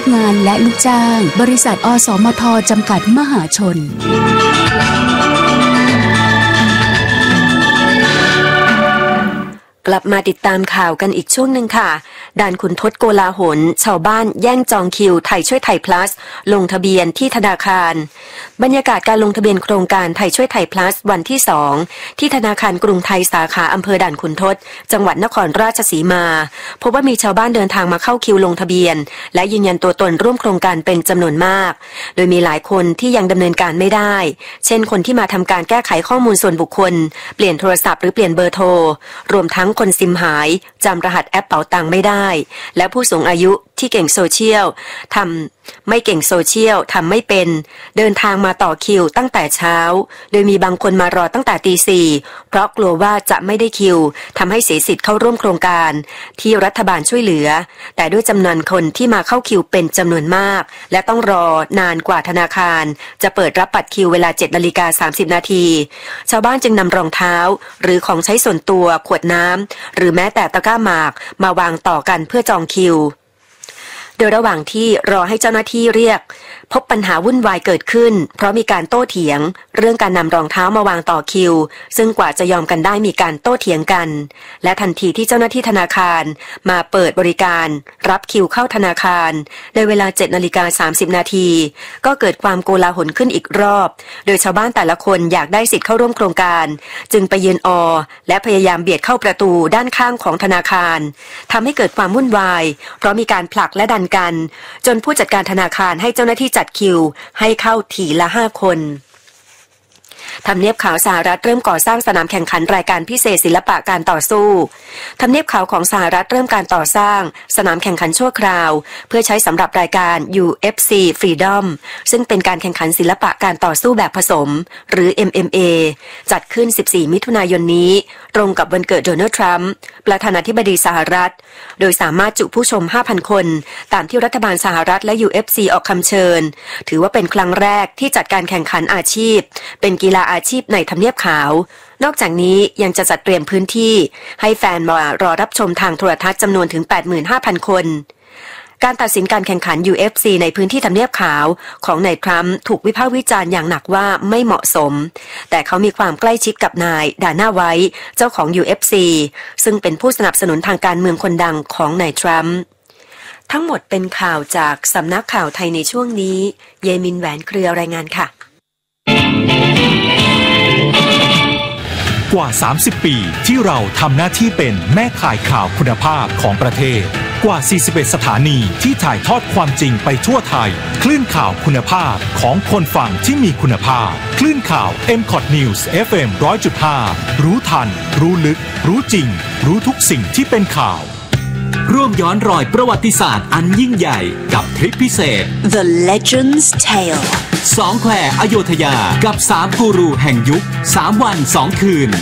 งานและลูกจ้างบริษัทอสมทจำกัดมหาชนกลับมาติดตามข่าวกันอีกช่วงหนึ่งค่ะด่านขุนทดโกลาหลชาวบ้านแย่งจองคิวไทยช่วยไทย plus ลงทะเบียนที่ธนาคารบรรยากาศการลงทะเบียนโครงการไทยช่วยไทย plus วันที่2ที่ธนาคารกรุงไทยสาขาอำเภอด่านขุนทดจังหวัดนครราชสีมาพบว่ามีชาวบ้านเดินทางมาเข้าคิวลงทะเบียนและยืนยันตัวตนร่วมโครงการเป็นจำนวนมากโดยมีหลายคนที่ยังดำเนินการไม่ได้เช่นคนที่มาทำการแก้ไขข้อมูลส่วนบุคคลเปลี่ยนโทรศัพท์หรือเปลี่ยนเบอร์โทรรวมทั้งคนซิมหายจำรหัสแอปเป๋าตังไม่ได้และผู้สูงอายุที่เก่งโซเชียลไม่เก่งโซเชียลทำไม่เป็นเดินทางมาต่อคิวตั้งแต่เช้าโดยมีบางคนมารอตั้งแต่ตี 4เพราะกลัวว่าจะไม่ได้คิวทำให้เสียสิทธิ์เข้าร่วมโครงการที่รัฐบาลช่วยเหลือแต่ด้วยจำนวนคนที่มาเข้าคิวเป็นจำนวนมากและต้องรอนานกว่าธนาคารจะเปิดรับบัตรคิวเวลา 7:30 น.ชาวบ้านจึงนำรองเท้าหรือของใช้ส่วนตัวขวดน้ำหรือแม้แต่ตะกร้าหมากมาวางต่อกันเพื่อจองคิวโดยระหว่างที่รอให้เจ้าหน้าที่เรียกพบปัญหาวุ่นวายเกิดขึ้นเพราะมีการโต้เถียงเรื่องการนำรองเท้ามาวางต่อคิวซึ่งกว่าจะยอมกันได้มีการโต้เถียงกันและทันทีที่เจ้าหน้าที่ธนาคารมาเปิดบริการรับคิวเข้าธนาคารในเวลา 7:30 น.ก็เกิดความโกลาหลขึ้นอีกรอบโดยชาวบ้านแต่ละคนอยากได้สิทธิ์เข้าร่วมโครงการจึงไปยืนและพยายามเบียดเข้าประตูด้านข้างของธนาคารทำให้เกิดความวุ่นวายเพราะมีการผลักและดันกันจนผู้จัดการธนาคารให้เจ้าหน้าที่จัดคิวให้เข้าทีละ5 คนทำเนียบขาวสหรัฐเริ่มก่อสร้างสนามแข่งขันรายการพิเศษศิลปะการต่อสู้ทำเนียบขาวของสหรัฐเริ่มการต่อสร้างสนามแข่งขันชั่วคราวเพื่อใช้สำหรับรายการ UFC Freedom ซึ่งเป็นการแข่งขันศิลปะการต่อสู้แบบผสมหรือ MMA จัดขึ้น 14 มิถุนายนนี้ตรงกับวันเกิดโดนัลด์ทรัมป์ประธานาธิบดีสหรัฐโดยสามารถจุผู้ชม 5,000 คนตามที่รัฐบาลสหรัฐและ UFC ออกคำเชิญถือว่าเป็นครั้งแรกที่จัดการแข่งขันอาชีพเป็นกีฬาอาชีพในทำเนียบขาวนอกจากนี้ยังจะจัดเตรียมพื้นที่ให้แฟนมารอรับชมทางโทรทัศน์จำนวนถึง 85,000 คนการตัดสินการแข่งขัน UFC ในพื้นที่ทำเนียบขาวของนายทรัมป์ถูกวิพากษ์วิจารณ์อย่างหนักว่าไม่เหมาะสมแต่เขามีความใกล้ชิดกับนายดาน่าไวท์เจ้าของ UFC ซึ่งเป็นผู้สนับสนุนทางการเมืองคนดังของนายทรัมป์ทั้งหมดเป็นข่าวจากสำนักข่าวไทยในช่วงนี้เยมินแหวนเครือรายงานค่ะกว่า30 ปีที่เราทำหน้าที่เป็นแม่ข่ายข่าวคุณภาพของประเทศกว่า41สถานีที่ถ่ายทอดความจริงไปทั่วไทยคลื่นข่าวคุณภาพของคนฟังที่มีคุณภาพคลื่นข่าว MCOT News FM 100.5 รู้ทันรู้ลึกรู้จริงรู้ทุกสิ่งที่เป็นข่าวร่วมย้อนรอยประวัติศาสตร์อันยิ่งใหญ่กับทริปพิเศษ The Legend's Tale 2 แควอโยธยากับ3กูรูแห่งยุค3 วัน 2 คืน